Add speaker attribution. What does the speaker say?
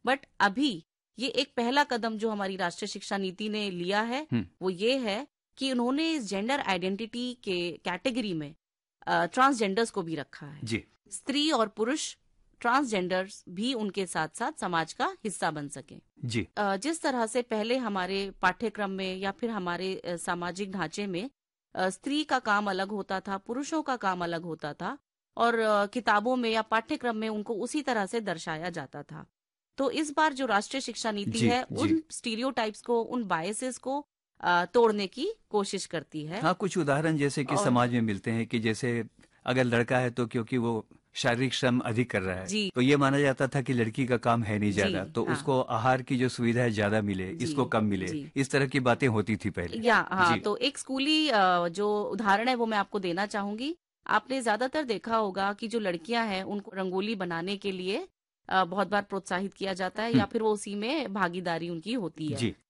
Speaker 1: But अभी ये एक पहला कदम जो हमारी राष्ट्रीय शिक्षा नीति ने लिया है वो ये है कि उन्होंने इस जेंडर आइडेंटिटी के कैटेगरी में ट्रांसजेंडर्स को भी रखा है।
Speaker 2: जी।
Speaker 1: स्त्री और पुरुष ट्रांसजेंडर्स भी उनके साथ साथ समाज का हिस्सा बन सके।
Speaker 2: जी।
Speaker 1: जिस तरह से पहले हमारे पाठ्यक्रम में या फिर हमारे सामाजिक ढांचे में स्त्री का काम अलग होता था, पुरुषों का काम अलग होता था, और किताबों में या पाठ्यक्रम में उनको उसी तरह से दर्शाया जाता था। तो इस बार जो राष्ट्रीय शिक्षा नीति है उन स्टीरियोटाइप्स को, उन बायसेस को तोड़ने की कोशिश करती है।
Speaker 2: हाँ, कुछ उदाहरण जैसे कि समाज में मिलते हैं कि जैसे अगर लड़का है तो क्योंकि वो शारीरिक श्रम अधिक कर रहा है तो ये माना जाता था कि लड़की का काम है नहीं ज्यादा, तो उसको आहार की जो सुविधा है ज्यादा मिले, इसको कम मिले, इस तरह की बातें होती थी पहले।
Speaker 1: हाँ, तो एक स्कूली जो उदाहरण है वो मैं आपको देना चाहूंगी। आपने ज्यादातर देखा होगा कि जो लड़कियां हैं उनको रंगोली बनाने के लिए बहुत बार प्रोत्साहित किया जाता है या फिर वो उसी में भागीदारी उनकी होती है।